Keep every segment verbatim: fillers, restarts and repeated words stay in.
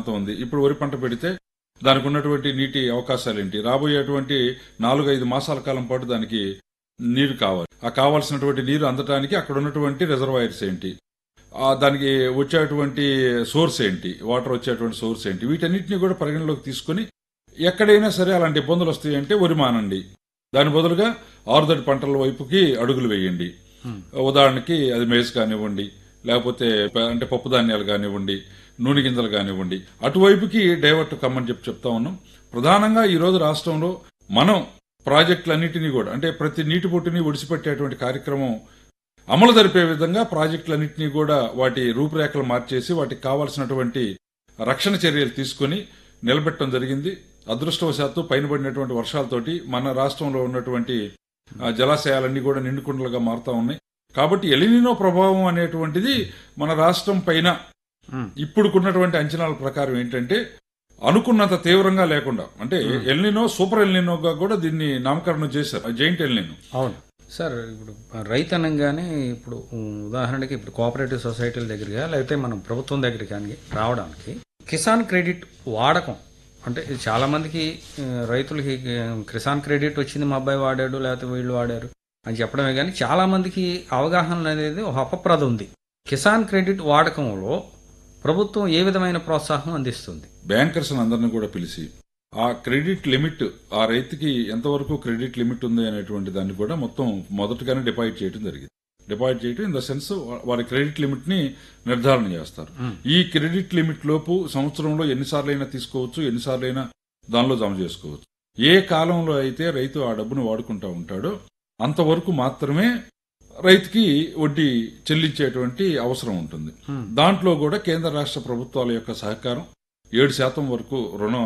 ప్రాంతం ఉంది. ఇప్పుడు వరి పంట పెడితే దానికి ఉన్నటువంటి నీటి అవకాశాలు ఏంటి, రాబోయేటువంటి నాలుగు ఐదు మాసాల కాలం పాటు దానికి నీరు కావాలి. ఆ కావాల్సినటువంటి నీరు అందటానికి అక్కడ ఉన్నటువంటి రిజర్వాయర్స్ ఏంటి, దానికి వచ్చేటువంటి సోర్స్ ఏంటి, వాటర్ వచ్చేటువంటి సోర్స్ ఏంటి, వీటన్నిటిని కూడా పరిగణలోకి తీసుకుని ఎక్కడైనా సరే అలాంటి ఇబ్బందులు వస్తాయంటే వరి మానండి, దాని బదులుగా ఆరుదడి పంటల వైపుకి అడుగులు వేయండి. ఉదాహరణకి అది మేజ్ కానివ్వండి, లేకపోతే అంటే పప్పు ధాన్యాలు కానివ్వండి, నూనె గింజలు కానివ్వండి, అటువైపుకి డైవర్ట్ కమ్మని చెప్పి చెప్తా ఉన్నాం. ప్రధానంగా ఈ రోజు రాష్ట్రంలో మనం ప్రాజెక్టులన్నింటినీ కూడా అంటే ప్రతి నీటి బొట్టుని ఒడిసిపెట్టేటువంటి కార్యక్రమం అమలు జరిపే విధంగా ప్రాజెక్టులన్నింటినీ కూడా వాటి రూపురేఖలు మార్చేసి వాటికి కావాల్సినటువంటి రక్షణ చర్యలు తీసుకుని నిలబెట్టడం జరిగింది. అదృష్టవశాత్తు పైన పడినటువంటి వర్షాలతోటి మన రాష్ట్రంలో ఉన్నటువంటి జలాశయాలన్నీ కూడా నిండుకుండలుగా మారుతా ఉన్నాయి. కాబట్టి ఎలినినో ప్రభావం అనేటువంటిది మన రాష్ట్రం పైన ఇప్పుడుకున్నటువంటి అంచనాల ప్రకారం ఏంటంటే అనుకున్నంత తీవ్రంగా లేకుండా, అంటే ఎల్నినో సూపర్ ఎల్నినోగా కూడా దీన్ని నామకరణం చేశారు, జైంట్ ఎల్నినో. అవును సార్, ఇప్పుడు రైతు అనగానే ఇప్పుడు ఉదాహరణకి ఇప్పుడు కోఆపరేటివ్ సొసైటీల దగ్గరగా లేకపోతే మనం ప్రభుత్వం దగ్గర కానీ రావడానికి కిసాన్ క్రెడిట్ వాడకం అంటే చాలా మందికి రైతులకి కిసాన్ క్రెడిట్ వచ్చింది, మా అబ్బాయి వాడాడు లేకపోతే వీళ్ళు వాడారు అని చెప్పడమే కానీ చాలా మందికి అవగాహన అనేది ఒక అపప్రద ఉంది. కిసాన్ క్రెడిట్ వాడకంలో ప్రభుత్వం ఏ విధమైన ప్రోత్సాహం అందిస్తుంది? బ్యాంకర్స్ అందరినీ కూడా పిలిచి ఆ క్రెడిట్ లిమిట్, ఆ రైతుకి ఎంతవరకు క్రెడిట్ లిమిట్ ఉంది అనేటువంటి దాన్ని కూడా మొత్తం మొదటగానే డిపాజిట్ చేయడం జరిగింది. డిపాజిట్ చేయడం ఇన్ ద సెన్స్ వారి క్రెడిట్ లిమిట్ ని నిర్ధారణ చేస్తారు. ఈ క్రెడిట్ లిమిట్ లోపు సంవత్సరంలో ఎన్నిసార్లు అయినా తీసుకోవచ్చు, ఎన్నిసార్లు అయినా దానిలో జమ చేసుకోవచ్చు. ఏ కాలంలో అయితే రైతు ఆ డబ్బును వాడుకుంటా ఉంటాడో అంతవరకు మాత్రమే రైతుకి వడ్డీ చెల్లించేటువంటి అవసరం ఉంటుంది. దాంట్లో కూడా కేంద్ర రాష్ట్ర ప్రభుత్వాల యొక్క సహకారం ఏడు శాతం వరకు రుణ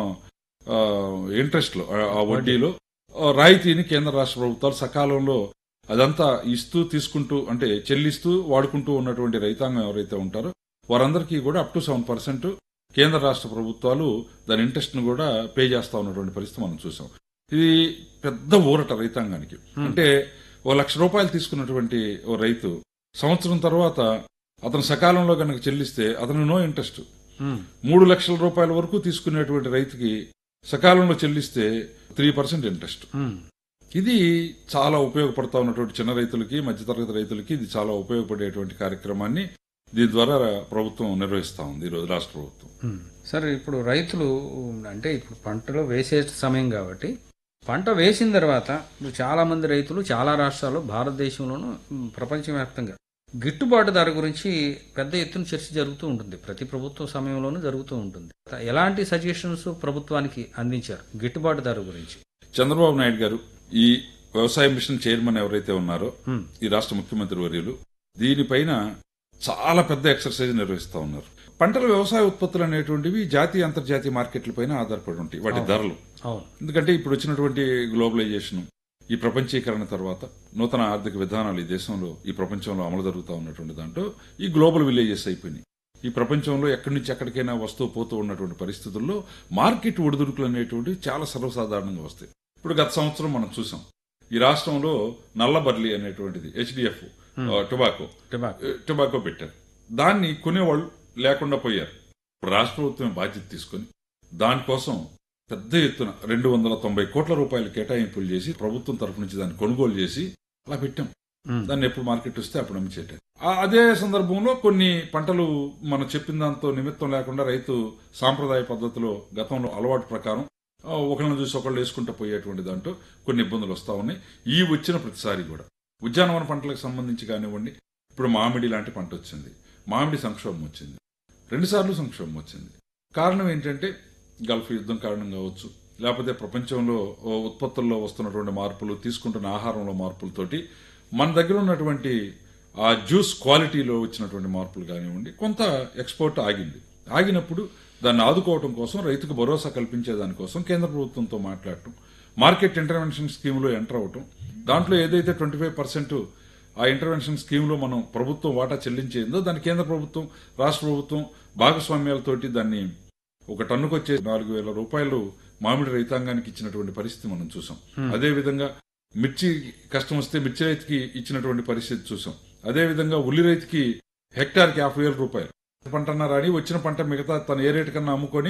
ఇంట్రెస్ట్ లో ఆ వడ్డీలో రాయితీని కేంద్ర రాష్ట్ర ప్రభుత్వాలు సకాలంలో అదంతా ఇస్తూ తీసుకుంటూ అంటే చెల్లిస్తూ వాడుకుంటూ ఉన్నటువంటి రైతాంగం ఎవరైతే ఉంటారో వారందరికీ కూడా అప్ టు సెవెన్ పర్సెంట్ కేంద్ర రాష్ట్ర ప్రభుత్వాలు దాని ఇంట్రెస్ట్ ను కూడా పే చేస్తా ఉన్నటువంటి పరిస్థితి మనం చూసాం. ఇది పెద్ద ఊరట రైతాంగానికి. అంటే ఓ లక్ష రూపాయలు తీసుకున్నటువంటి ఓ రైతు సంవత్సరం తర్వాత అతను సకాలంలో కనుక చెల్లిస్తే అతను నో ఇంట్రెస్ట్. మూడు లక్షల రూపాయల వరకు తీసుకునేటువంటి రైతుకి సకాలంలో చెల్లిస్తే త్రీ పర్సెంట్ ఇంట్రెస్ట్. ఇది చాలా ఉపయోగపడతా ఉన్నటువంటి చిన్న రైతులకి, మధ్యతరగతి రైతులకి ఇది చాలా ఉపయోగపడేటువంటి కార్యక్రమాన్ని దీని ద్వారా ప్రభుత్వం నిర్వహిస్తా ఉంది ఈరోజు రాష్ట్ర ప్రభుత్వం. సరే, ఇప్పుడు రైతులు అంటే ఇప్పుడు పంటలో వేసే సమయం కాబట్టి పంట వేసిన తర్వాత చాలా మంది రైతులు చాలా రాష్ట్రాల్లో భారతదేశంలోనూ ప్రపంచవ్యాప్తంగా గిట్టుబాటు ధర గురించి పెద్ద ఎత్తున చర్చ జరుగుతూ ఉంటుంది. ప్రతి ప్రభుత్వ సమయంలోనూ జరుగుతూ ఉంటుంది. ఎలాంటి సజెషన్స్ ప్రభుత్వానికి అందించారు గిట్టుబాటు ధర గురించి? చంద్రబాబు నాయుడు గారు ఈ వ్యవసాయ మిషన్ చైర్మన్ ఎవరైతే ఉన్నారో ఈ రాష్ట్ర ముఖ్యమంత్రి వర్యులు దీనిపైన చాలా పెద్ద ఎక్సర్సైజ్ నిర్వహిస్తా ఉన్నారు. పంటల వ్యవసాయ ఉత్పత్తులు అనేటువంటివి జాతీయ అంతర్జాతీయ మార్కెట్లపైన ఆధారపడి ఉంటాయి వాటి ధరలు. ఎందుకంటే ఇప్పుడు వచ్చినటువంటి గ్లోబలైజేషన్, ఈ ప్రపంచీకరణ తర్వాత నూతన ఆర్థిక విధానాలు ఈ దేశంలో ఈ ప్రపంచంలో అమలు జరుగుతూ ఉన్నటువంటి దాంట్లో ఈ గ్లోబల్ విలేజెస్ అయిపోయినాయి. ఈ ప్రపంచంలో ఎక్కడి నుంచి ఎక్కడికైనా వస్తూ పోతూ ఉన్నటువంటి పరిస్థితుల్లో మార్కెట్ ఒడిదుడుకులు అనేటువంటివి చాలా సర్వసాధారణంగా వస్తాయి. ఇప్పుడు గత సంవత్సరం మనం చూసాం ఈ రాష్ట్రంలో నల్లబర్లీ అనేటువంటిది హెచ్డిఎఫ్ టొబాకో టొబాకో పెట్టారు. దాన్ని కొనేవాళ్ళు లేకుండా పోయారు. ఇప్పుడు రాష్ట్ర ప్రభుత్వం బాధ్యత తీసుకుని దానికోసం పెద్ద ఎత్తున రెండు వందల తొంభై కోట్ల రూపాయలు కేటాయింపులు చేసి ప్రభుత్వం తరఫు నుంచి దాన్ని కొనుగోలు చేసి అలా పెట్టాం. దాన్ని ఎప్పుడు మార్కెట్ వస్తే అప్పుడు అమ్మిచేటారు. అదే సందర్భంలో కొన్ని పంటలు మనం చెప్పిన దాంతో నిమిత్తం లేకుండా రైతు సాంప్రదాయ పద్ధతిలో గతంలో అలవాటు ప్రకారం ఒకళ్ళని చూసి ఒకళ్ళు వేసుకుంటూ పోయేటువంటి దాంట్లో కొన్ని ఇబ్బందులు వస్తా ఉన్నాయి. ఈ వచ్చిన ప్రతిసారి కూడా ఉద్యానవన పంటలకు సంబంధించి కానివ్వండి, ఇప్పుడు మామిడి లాంటి పంట వచ్చింది, మామిడి సంక్షోభం వచ్చింది, రెండుసార్లు సంక్షోభం వచ్చింది. కారణం ఏంటంటే గల్ఫ్ యుద్ధం కారణం కావచ్చు, లేకపోతే ప్రపంచంలో ఉత్పత్తుల్లో వస్తున్నటువంటి మార్పులు, తీసుకుంటున్న ఆహారంలో మార్పులతోటి మన దగ్గర ఉన్నటువంటి ఆ జ్యూస్ క్వాలిటీలో వచ్చినటువంటి మార్పులు కానివ్వండి, కొంత ఎక్స్పోర్ట్ ఆగింది. ఆగినప్పుడు దాన్ని ఆదుకోవడం కోసం, రైతుకు భరోసా కల్పించే దానికోసం కేంద్ర ప్రభుత్వంతో మాట్లాడటం, మార్కెట్ ఇంటర్వెన్షన్ స్కీమ్లో ఎంటర్ అవటం, దాంట్లో ఏదైతే ట్వంటీ ఫైవ్ పర్సెంట్ ఆ ఇంటర్వెన్షన్ స్కీమ్లో మనం ప్రభుత్వం వాటా చెల్లించేందో దాన్ని కేంద్ర ప్రభుత్వం రాష్ట్ర ప్రభుత్వం భాగస్వామ్యాలతోటి దాన్ని ఒక టన్నుకు వచ్చే నాలుగు వేల రూపాయలు మామిడి రైతాంగానికి ఇచ్చినటువంటి పరిస్థితి మనం చూసాం. అదే విధంగా మిర్చి కష్టం వస్తే మిర్చి రైతుకి ఇచ్చినటువంటి పరిస్థితి చూసాం. అదే విధంగా ఉల్లి రైతుకి హెక్టార్కి యాభై వేల రూపాయలు పంట అన్నారని వచ్చిన పంట మిగతా తను ఏ రేటు కన్నా అమ్ముకొని